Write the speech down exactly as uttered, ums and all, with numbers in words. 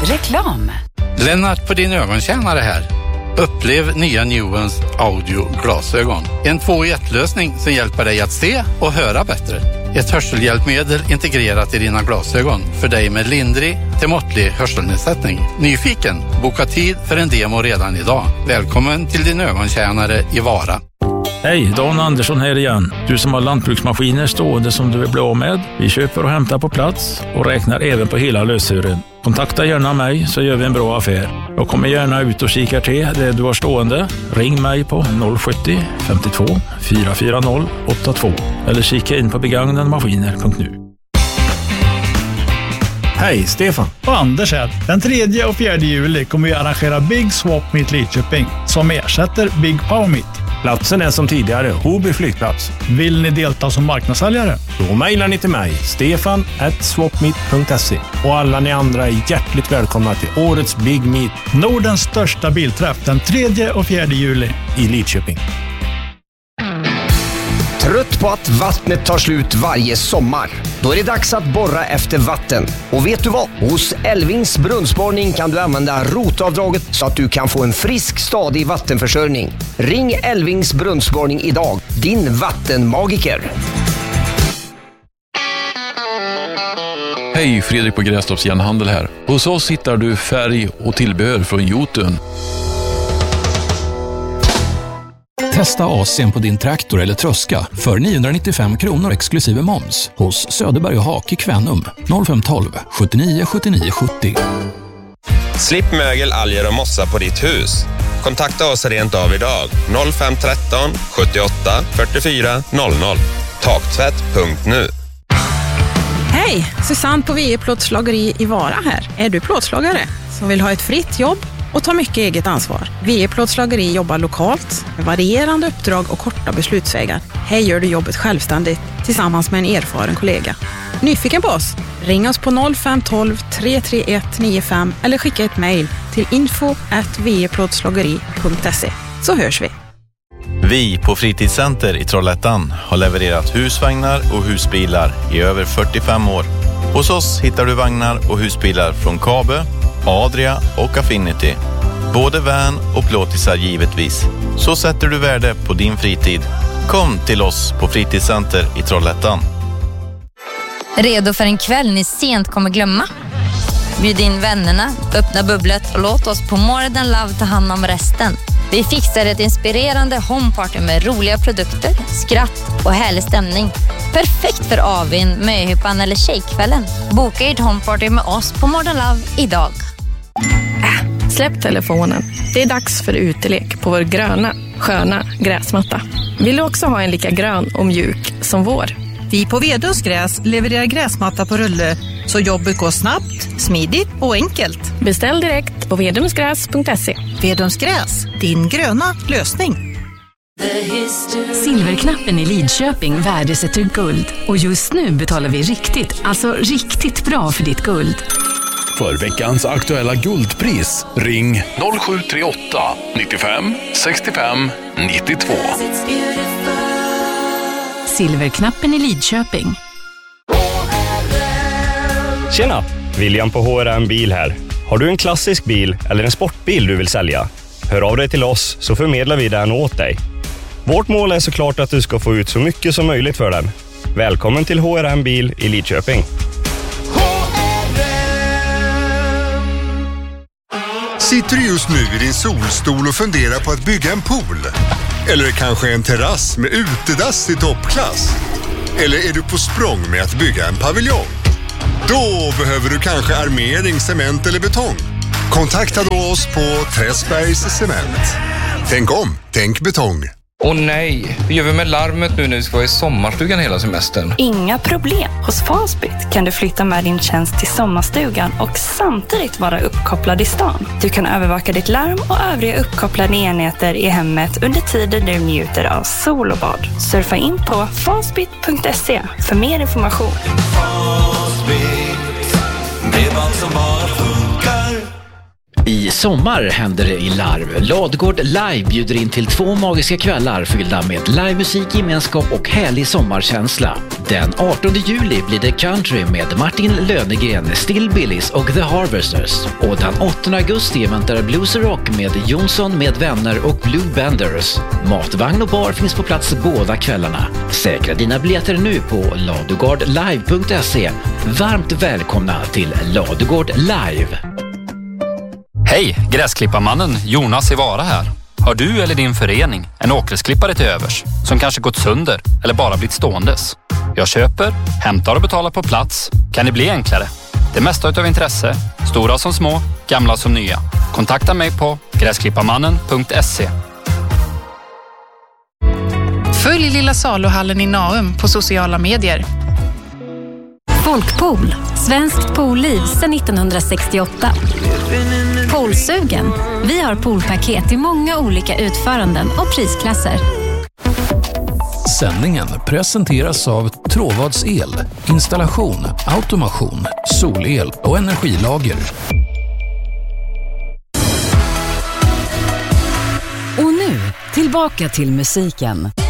Reklam. Lennart på din ögontjänare här. Upplev nya Nuance audio-glasögon. En två i ett-lösning som hjälper dig att se och höra bättre. Ett hörselhjälpmedel integrerat i dina glasögon för dig med lindrig till måttlig hörselnedsättning. Nyfiken? Boka tid för en demo redan idag. Välkommen till din ögontjänare i Vara. Hej, Dan Andersson här igen. Du som har lantbruksmaskiner stående som du vill bli av med. Vi köper och hämtar på plats och räknar även på hela lösören. Kontakta gärna mig så gör vi en bra affär. Jag kommer gärna ut och kikar till det du har stående. Ring mig på noll sjuttio femtiotvå fyra fyra noll åtta två eller kika in på begagnademaskiner punkt nu. Hej, Stefan. Och Anders här. Den tredje och fjärde juli kommer vi arrangera Big Swap Meet Lidköping som ersätter Big Power Meet. Platsen är som tidigare, Hoby flygplats. Vill ni delta som marknadssäljare? Då mejlar ni till mig, stefan at swapmeet punkt se. Och alla ni andra är hjärtligt välkomna till årets Big Meet. Nordens största bilträff den tredje och fjärde juli i Lidköping. Trött på att vattnet tar slut varje sommar? Då är det dags att borra efter vatten. Och vet du vad? Hos Elvings brunnsborrning kan du använda rotavdraget så att du kan få en frisk, stadig vattenförsörjning. Ring Elvings brunnsborrning idag. Din vattenmagiker. Hej, Fredrik på Grästorps järnhandel här. Hos oss hittar du färg och tillbehör från Jotun. Testa A C på din traktor eller tröska för niohundranittiofem kronor exklusive moms hos Söderberg och Hake Kvänum noll fem ett två sjuttionio sjuttionio sjuttio. Slipp mögel, alger och mossa på ditt hus. Kontakta oss rent av idag noll fem ett tre sjuttioåtta fyrtiofyra noll noll. Taktvätt punkt nu. Hej, Susanne på V E Plåtslageri i Vara här. Är du plåtslagare som vill ha ett fritt jobb och ta mycket eget ansvar? V E Plåtslageri jobbar lokalt med varierande uppdrag och korta beslutsvägar. Här gör du jobbet självständigt tillsammans med en erfaren kollega. Nyfiken på oss? Ring oss på noll fem ett två tre tre ett nio fem eller skicka ett mejl till info at v e plåtslageri punkt se så hörs vi. Vi på Fritidscenter i Trollhättan har levererat husvagnar och husbilar i över fyrtiofem år. Hos oss hittar du vagnar och husbilar från Kabe, Adria och Affinity. Både van och plåtisar givetvis. Så sätter du värde på din fritid. Kom till oss på Fritidscenter i Trollhättan. Redo för en kväll ni sent kommer glömma? Bjud in vännerna, öppna bubblet och låt oss på More Than Love ta hand om resten. Vi fixar ett inspirerande homeparty med roliga produkter, skratt och härlig stämning. Perfekt för avin, möhippan eller tjejkvällen. Boka ert homeparty med oss på More Than Love idag. Äh, släpp telefonen. Det är dags för utelek på vår gröna, sköna gräsmatta. Vill du också ha en lika grön och mjuk som vår? Vi på Vedums gräs levererar gräsmatta på rulle så jobbet går snabbt, smidigt och enkelt. Beställ direkt på vedumsgräs punkt se. Vedums gräs, din gröna lösning. Silverknappen i Lidköping värdesätter guld. Och just nu betalar vi riktigt, alltså riktigt bra för ditt guld. För veckans aktuella guldpris, ring noll sju tre åtta nittiofem sextiofem nittiotvå. Silverknappen i Lidköping. Tjena, William på H R M Bil här. Har du en klassisk bil eller en sportbil du vill sälja? Hör av dig till oss så förmedlar vi den åt dig. Vårt mål är såklart att du ska få ut så mycket som möjligt för den. Välkommen till H R M Bil i Lidköping. Sitter du just nu i din solstol och funderar på att bygga en pool? Eller kanske en terrass med utedass i toppklass? Eller är du på språng med att bygga en paviljong? Då behöver du kanske armering, cement eller betong. Kontakta då oss på Träsbergs Cement. Tänk om, tänk betong. Åh nej, hur gör vi med larmet nu när vi ska vara i sommarstugan hela semestern? Inga problem. Hos Fastbit kan du flytta med din tjänst till sommarstugan och samtidigt vara uppkopplad i stan. Du kan övervaka ditt larm och övriga uppkopplade enheter i hemmet under tiden du njuter av sol och bad. Surfa in på fastbit punkt se för mer information. Fastbit, bredband som bara funkar. I sommar händer det i Larv. Ladugård Live bjuder in till två magiska kvällar fyllda med livemusik, gemenskap och härlig sommarkänsla. Den artonde juli blir det country med Martin Lönegren, Still Billys och The Harvesters. Och den åttonde augusti väntar Blues Rock med Jonsson med vänner och Blue Benders. Matvagn och bar finns på plats båda kvällarna. Säkra dina biljetter nu på ladugårdlive punkt se. Varmt välkomna till Ladugård Live. Hej, gräsklipparmannen Jonas i Vara här. Har du eller din förening en åkgräsklippare till övers som kanske gått sönder eller bara blivit ståendes? Jag köper, hämtar och betalar på plats. Kan det bli enklare? Det mesta utav intresse, stora som små, gamla som nya. Kontakta mig på gräsklipparmannen punkt se. Följ Lilla Saluhallen i Naum på sociala medier. Folkpool, svenskt poolliv sedan nittonhundrasextioåtta. Poolsugen. Vi har poolpaket i många olika utföranden och prisklasser. Sändningen presenteras av Tråvads El, installation, automation, solel och energilager. Och nu, tillbaka till musiken.